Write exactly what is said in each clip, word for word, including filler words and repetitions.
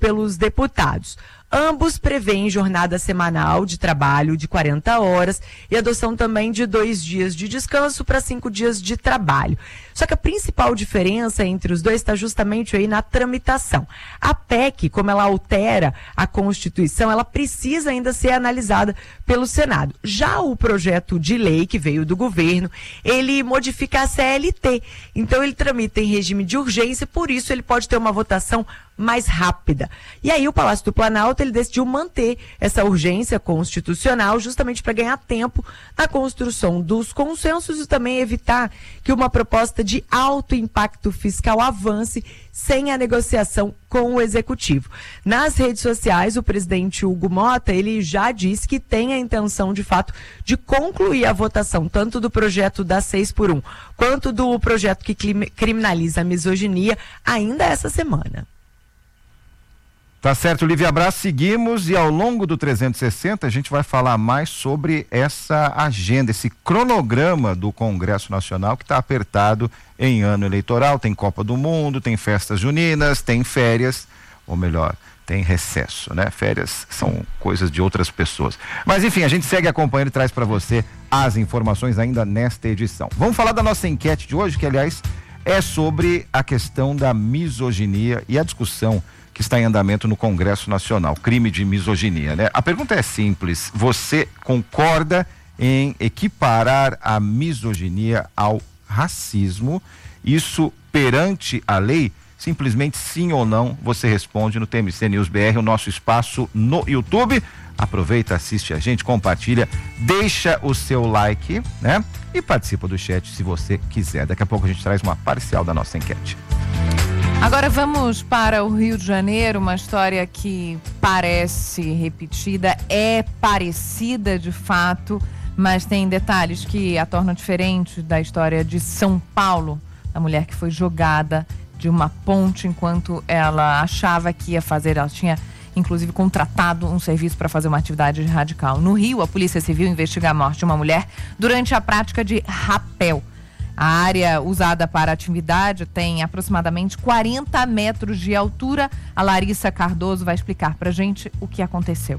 pelos deputados. Ambos prevêem jornada semanal de trabalho de quarenta horas e adoção também de dois dias de descanso para cinco dias de trabalho. Só que a principal diferença entre os dois está justamente aí na tramitação. A P E C, como ela altera a Constituição, ela precisa ainda ser analisada pelo Senado. Já o projeto de lei que veio do governo, ele modifica a C L T. Então ele tramita em regime de urgência, por isso ele pode ter uma votação mais rápida. E aí o Palácio do Planalto, ele decidiu manter essa urgência constitucional justamente para ganhar tempo na construção dos consensos e também evitar que uma proposta de alto impacto fiscal avance sem a negociação com o Executivo. Nas redes sociais, o presidente Hugo Mota, ele já disse que tem a intenção, de fato, de concluir a votação, tanto do projeto da seis por um, quanto do projeto que criminaliza a misoginia, ainda essa semana. Tá certo, Lívia, abraço, seguimos e ao longo do trezentos e sessenta a gente vai falar mais sobre essa agenda, esse cronograma do Congresso Nacional que está apertado em ano eleitoral. Tem Copa do Mundo, tem festas juninas, tem férias, ou melhor, tem recesso, né? Férias são coisas de outras pessoas. Mas enfim, a gente segue acompanhando e traz para você as informações ainda nesta edição. Vamos falar da nossa enquete de hoje, que aliás é sobre a questão da misoginia e a discussão que está em andamento no Congresso Nacional, crime de misoginia, né? A pergunta é simples: você concorda em equiparar a misoginia ao racismo? Isso perante a lei? Simplesmente sim ou não, você responde no T M C News B R, o nosso espaço no YouTube. Aproveita, assiste a gente, compartilha, deixa o seu like, né? E participa do chat se você quiser. Daqui a pouco a gente traz uma parcial da nossa enquete. Agora vamos para o Rio de Janeiro, uma história que parece repetida, é parecida de fato, mas tem detalhes que a tornam diferente da história de São Paulo, da mulher que foi jogada de uma ponte enquanto ela achava que ia fazer, ela tinha inclusive contratado um serviço para fazer uma atividade radical. No Rio, a Polícia Civil investiga a morte de uma mulher durante a prática de rapel. A área usada para a atividade tem aproximadamente quarenta metros de altura. A Larissa Cardoso vai explicar pra gente o que aconteceu.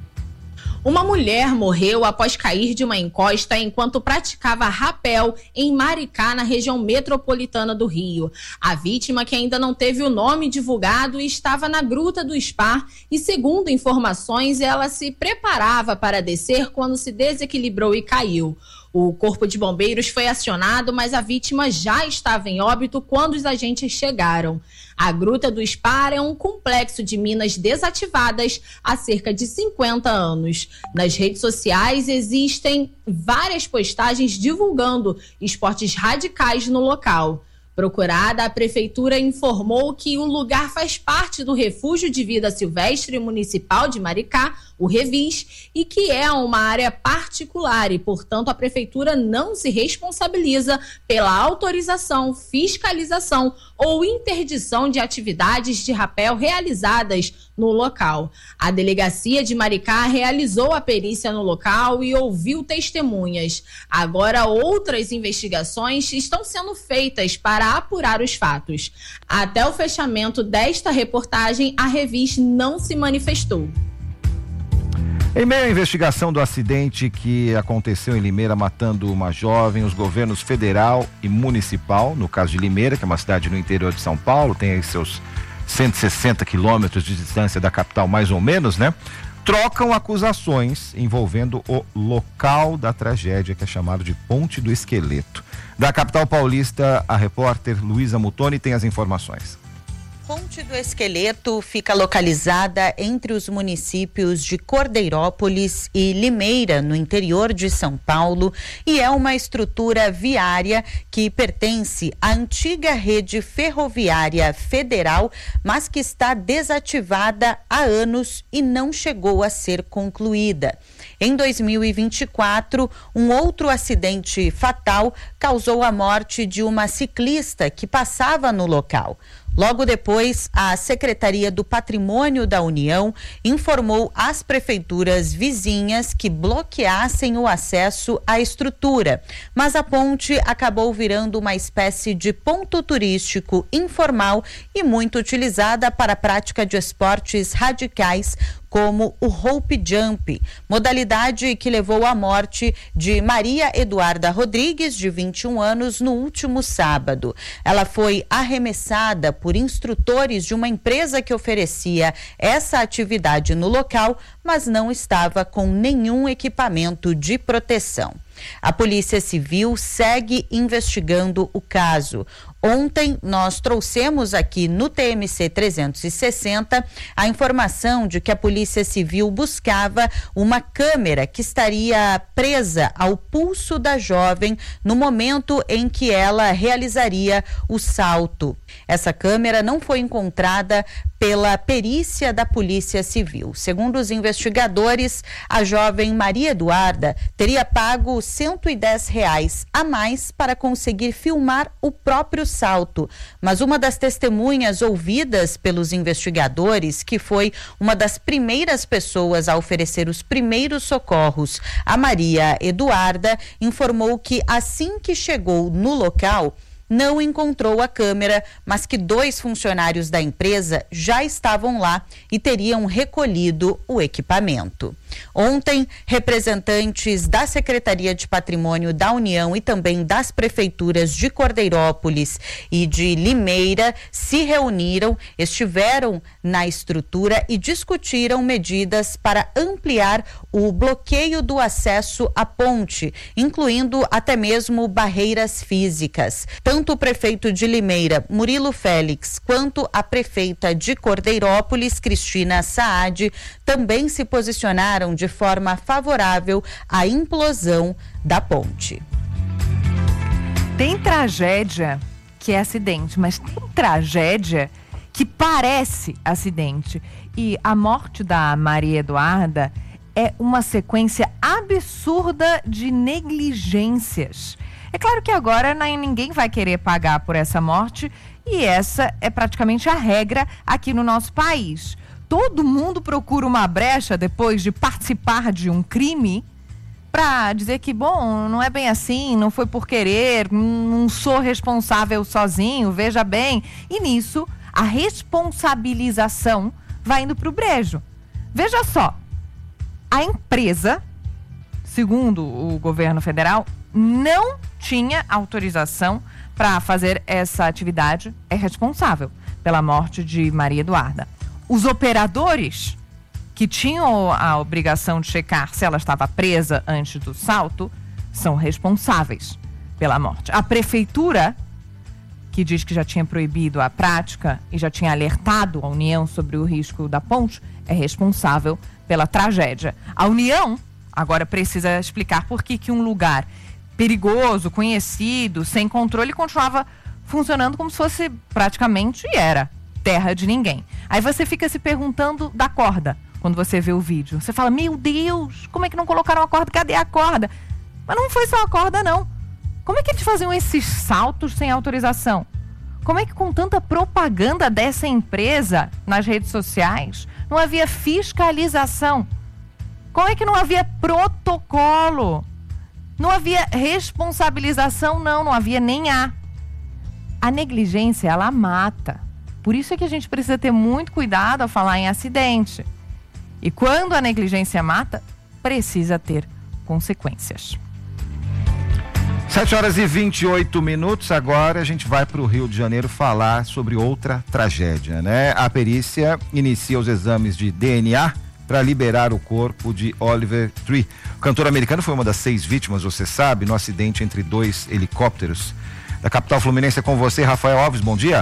Uma mulher morreu após cair de uma encosta enquanto praticava rapel em Maricá, na região metropolitana do Rio. A vítima, que ainda não teve o nome divulgado, estava na Gruta do Spar e, segundo informações, ela se preparava para descer quando se desequilibrou e caiu. O corpo de bombeiros foi acionado, mas a vítima já estava em óbito quando os agentes chegaram. A Gruta do Spar é um complexo de minas desativadas há cerca de cinquenta anos. Nas redes sociais existem várias postagens divulgando esportes radicais no local. Procurada, a prefeitura informou que o lugar faz parte do Refúgio de Vida Silvestre Municipal de Maricá, o Revis, e que é uma área particular e, portanto, a prefeitura não se responsabiliza pela autorização, fiscalização ou interdição de atividades de rapel realizadas no local. A delegacia de Maricá realizou a perícia no local e ouviu testemunhas. Agora, outras investigações estão sendo feitas para apurar os fatos. Até o fechamento desta reportagem, a Revis não se manifestou. Em meio à investigação do acidente que aconteceu em Limeira, matando uma jovem, os governos federal e municipal, no caso de Limeira, que é uma cidade no interior de São Paulo, tem aí seus cento e sessenta quilômetros de distância da capital, mais ou menos, né? Trocam acusações envolvendo o local da tragédia, que é chamado de Ponte do Esqueleto. Da capital paulista, a repórter Luísa Mutoni tem as informações. Ponte do Esqueleto fica localizada entre os municípios de Cordeirópolis e Limeira, no interior de São Paulo, e é uma estrutura viária que pertence à antiga rede ferroviária federal, mas que está desativada há anos e não chegou a ser concluída. Em dois mil e vinte e quatro, um outro acidente fatal causou a morte de uma ciclista que passava no local. Logo depois, a Secretaria do Patrimônio da União informou às prefeituras vizinhas que bloqueassem o acesso à estrutura, mas a ponte acabou virando uma espécie de ponto turístico informal e muito utilizada para a prática de esportes radicais como o rope jump, modalidade que levou à morte de Maria Eduarda Rodrigues, de vinte e um anos, no último sábado. Ela foi arremessada por instrutores de uma empresa que oferecia essa atividade no local, mas não estava com nenhum equipamento de proteção. A Polícia Civil segue investigando o caso. Ontem nós trouxemos aqui no T M C trezentos e sessenta a informação de que a Polícia Civil buscava uma câmera que estaria presa ao pulso da jovem no momento em que ela realizaria o salto. Essa câmera não foi encontrada pela perícia da Polícia Civil. Segundo os investigadores, a jovem Maria Eduarda teria pago cento e dez reais a mais para conseguir filmar o próprio salto. Mas uma das testemunhas ouvidas pelos investigadores, que foi uma das primeiras pessoas a oferecer os primeiros socorros a Maria Eduarda, informou que assim que chegou no local, não encontrou a câmera, mas que dois funcionários da empresa já estavam lá e teriam recolhido o equipamento. Ontem, representantes da Secretaria de Patrimônio da União e também das prefeituras de Cordeirópolis e de Limeira se reuniram, estiveram na estrutura e discutiram medidas para ampliar o bloqueio do acesso à ponte, incluindo até mesmo barreiras físicas. Tanto o prefeito de Limeira, Murilo Félix, quanto a prefeita de Cordeirópolis, Cristina Saad, também se posicionaram de forma favorável à implosão da ponte. Tem tragédia que é acidente, mas tem tragédia que parece acidente. E a morte da Maria Eduarda é uma sequência absurda de negligências. É claro que agora ninguém vai querer pagar por essa morte e essa é praticamente a regra aqui no nosso país. Todo mundo procura uma brecha depois de participar de um crime para dizer que, bom, não é bem assim, não foi por querer, não sou responsável sozinho, veja bem. E nisso, a responsabilização vai indo para o brejo. Veja só, a empresa, segundo o governo federal, não tinha autorização para fazer essa atividade, é responsável pela morte de Maria Eduarda. Os operadores, que tinham a obrigação de checar se ela estava presa antes do salto, são responsáveis pela morte. A prefeitura, que diz que já tinha proibido a prática e já tinha alertado a União sobre o risco da ponte, é responsável pela tragédia. A União agora precisa explicar por que que um lugar perigoso, conhecido, sem controle, continuava funcionando como se fosse praticamente, e era, terra de ninguém. Aí você fica se perguntando da corda, quando você vê o vídeo. Você fala, meu Deus, como é que não colocaram a corda? Cadê a corda? Mas não foi só a corda, não. Como é que eles faziam esses saltos sem autorização? Como é que com tanta propaganda dessa empresa nas redes sociais, não havia fiscalização? Como é que não havia protocolo? Não havia responsabilização, não, não havia nem a. A negligência, ela mata. Por isso é que a gente precisa ter muito cuidado ao falar em acidente. E quando a negligência mata, precisa ter consequências. sete horas e vinte e oito minutos, agora a gente vai para o Rio de Janeiro falar sobre outra tragédia, né? A perícia inicia os exames de D N A para liberar o corpo de Oliver Tree. O cantor americano foi uma das seis vítimas, você sabe, no acidente entre dois helicópteros. Da capital fluminense é com você, Rafael Alves, bom dia.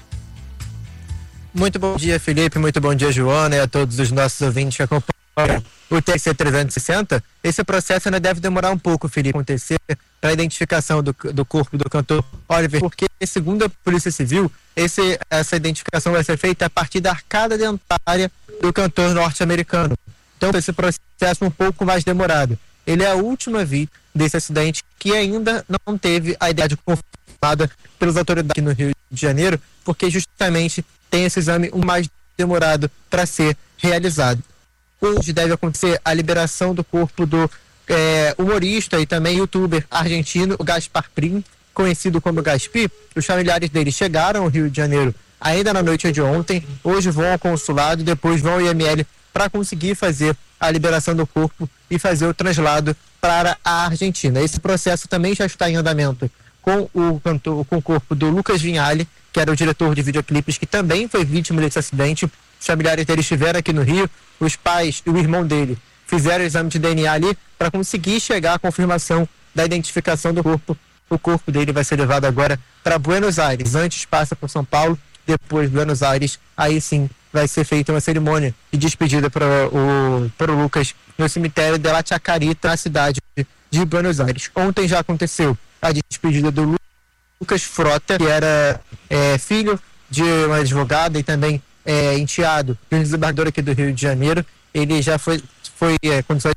Muito bom dia, Felipe, muito bom dia, Joana, e a todos os nossos ouvintes que acompanham o T C trezentos e sessenta. Esse processo ainda deve demorar um pouco, Felipe, acontecer para a identificação do, do corpo do cantor Oliver, porque, segundo a Polícia Civil, esse, essa identificação vai ser feita a partir da arcada dentária do cantor norte-americano. Então, esse processo é um pouco mais demorado. Ele é a última vítima desse acidente que ainda não teve a idade confirmada pelas autoridades aqui no Rio de Janeiro, porque justamente tem esse exame o mais demorado para ser realizado. Hoje deve acontecer a liberação do corpo do é, humorista e também youtuber argentino, o Gaspar Prim, conhecido como Gaspi. Os familiares dele chegaram ao Rio de Janeiro ainda na noite de ontem, hoje vão ao consulado, depois vão ao I M L para conseguir fazer a liberação do corpo e fazer o traslado para a Argentina. Esse processo também já está em andamento com o, cantor, com o corpo do Lucas Vinhali, que era o diretor de videoclipes, que também foi vítima desse acidente. Os familiares dele estiveram aqui no Rio, os pais e o irmão dele fizeram o exame de D N A ali para conseguir chegar à confirmação da identificação do corpo. O corpo dele vai ser levado agora para Buenos Aires. Antes passa por São Paulo, depois Buenos Aires, aí sim vai ser feita uma cerimônia de despedida para o, para o Lucas no cemitério de La Chacarita, na cidade de Buenos Aires. Ontem já aconteceu a despedida do Lucas Frota, que era é, filho de uma advogada e também é, enteado de um desembargador aqui do Rio de Janeiro. Ele já foi, foi é, condições.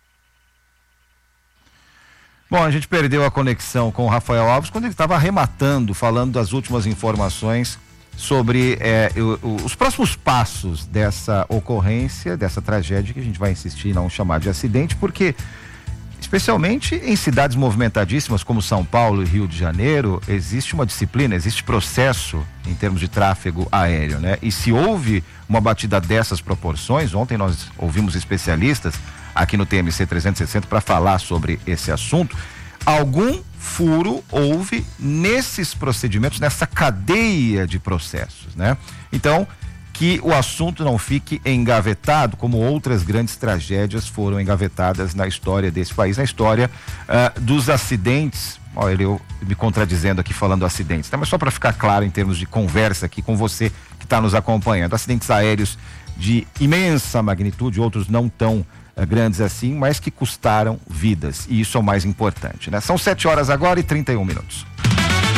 Bom, a gente perdeu a conexão com o Rafael Alves quando ele estava arrematando, falando das últimas informações sobre é, o, o, os próximos passos dessa ocorrência, dessa tragédia, que a gente vai insistir em não chamar de acidente, porque especialmente em cidades movimentadíssimas como São Paulo e Rio de Janeiro, existe uma disciplina, existe processo em termos de tráfego aéreo, né? E se houve uma batida dessas proporções, ontem nós ouvimos especialistas aqui no T M C trezentos e sessenta para falar sobre esse assunto, algum furo houve nesses procedimentos, nessa cadeia de processos, né? Então, que o assunto não fique engavetado, como outras grandes tragédias foram engavetadas na história desse país, na história uh, dos acidentes. Olha, eu me contradizendo aqui falando acidentes, né? Mas só para ficar claro em termos de conversa aqui com você que está nos acompanhando, acidentes aéreos de imensa magnitude, outros não tão uh, grandes assim, mas que custaram vidas, e isso é o mais importante, né? São sete horas agora e trinta e um minutos.